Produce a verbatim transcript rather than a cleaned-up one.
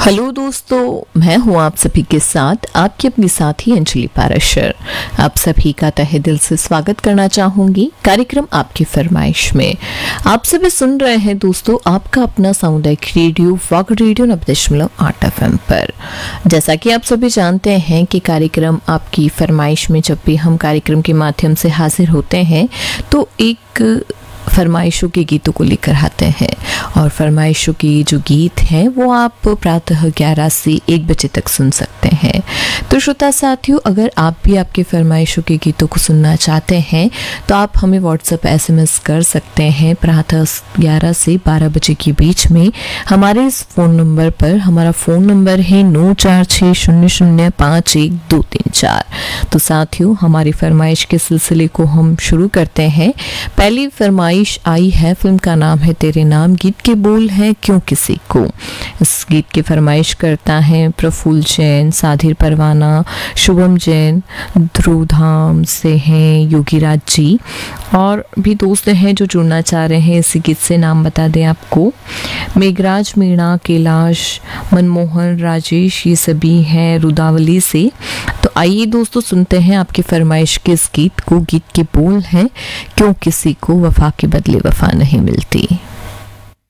Hello दोस्तों, मैं हूं आप सभी के साथ आपकी अपनी साथी अंजलि पाराशर। आप सभी का तहे दिल से स्वागत करना चाहूंगी कार्यक्रम आपकी फरमाइश में। आप सभी सुन रहे हैं दोस्तों आपका अपना सामुदायिक रेडियो वॉक रेडियो नब्बे दशमलव आठ एफ एम पर। जैसा कि आप सभी जानते हैं कि कार्यक्रम आपकी फरमाइश में जब भी हम कार्यक्रम के माध्यम से हाजिर होते हैं तो एक फरमाइशों के गीतों को लेकर आते हैं और फरमाइशों के जो गीत हैं वो आप प्रातः ग्यारह से एक बजे तक सुन सकते हैं। तो श्रोता साथियों, अगर आप भी आपके फरमाइशों के गीतों को सुनना चाहते हैं तो आप हमें व्हाट्सएप एसएमएस कर सकते हैं प्रातः ग्यारह से बारह बजे के बीच में हमारे इस फ़ोन नंबर पर। हमारा फ़ोन नंबर है नौ चार छः शून्य शून्य पाँच एक दो तीन चार। तो साथियों, हमारी फरमाइश के सिलसिले को हम शुरू करते हैं। पहली फरमाइश आई है, फिल्म का नाम है तेरे नाम, गीत के बोल हैं क्यों किसी को। इस गीत की फरमाइश करता है प्रफुल्ल जैन, साधिर परवाना, शुभम जैन, ध्रुवधाम से हैं योगीराज जी, और भी दोस्त हैं जो जुड़ना चाह रहे हैं इसी गीत से। नाम बता दें आपको, मेघराज, मीणा, कैलाश, मनमोहन, राजेश, ये सभी हैं रुदावली से। तो आइए दोस्तों सुनते हैं आपकी फरमाइश के इस गीत को। गीत के बोल हैं क्यों किसी को वफा के बदले वफा नहीं मिलती।